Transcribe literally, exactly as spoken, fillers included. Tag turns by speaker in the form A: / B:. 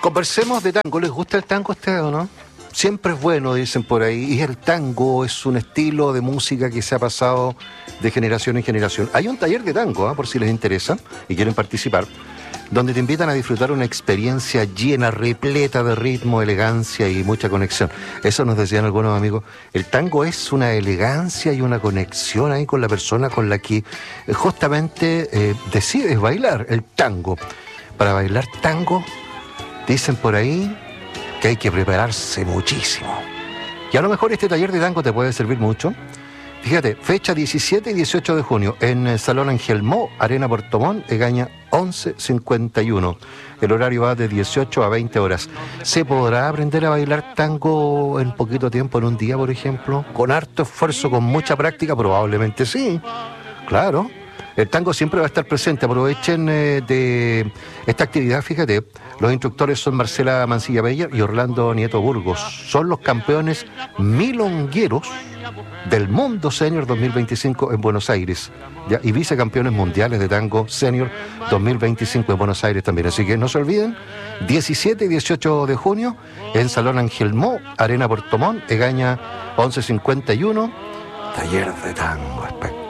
A: Conversemos de tango. ¿Les gusta el tango a ustedes o no? Siempre es bueno, dicen por ahí. Y el tango es un estilo de música que se ha pasado de generación en generación. Hay un taller de tango, ¿eh? Por si les interesa y quieren participar, donde te invitan a disfrutar una experiencia llena, repleta de ritmo, elegancia y mucha conexión. Eso nos decían algunos amigos. El tango es una elegancia y una conexión ahí con la persona con la que eh, justamente eh, decides bailar el tango. Para bailar tango, dicen por ahí que hay que prepararse muchísimo. Y a lo mejor este taller de tango te puede servir mucho. Fíjate, fecha diecisiete y dieciocho de junio en el Salón Ángel Mo, Arena Puerto Montt, Egaña once cincuenta y uno. El horario va de dieciocho a veinte horas. ¿Se podrá aprender a bailar tango en poquito tiempo, en un día, por ejemplo? ¿Con harto esfuerzo, con mucha práctica? Probablemente sí, claro. El tango siempre va a estar presente. Aprovechen eh, de esta actividad, fíjate. Los instructores son Marcela Mancilla Bella y Orlando Nieto Burgos. Son los campeones milongueros del Mundo Senior dos mil veinticinco en Buenos Aires, ¿ya? Y vicecampeones mundiales de tango Senior dos mil veinticinco en Buenos Aires también. Así que no se olviden, diecisiete y dieciocho de junio en Salón Ángel Mo, Arena Puerto Montt, Egaña once cincuenta y uno, taller de tango espectacular.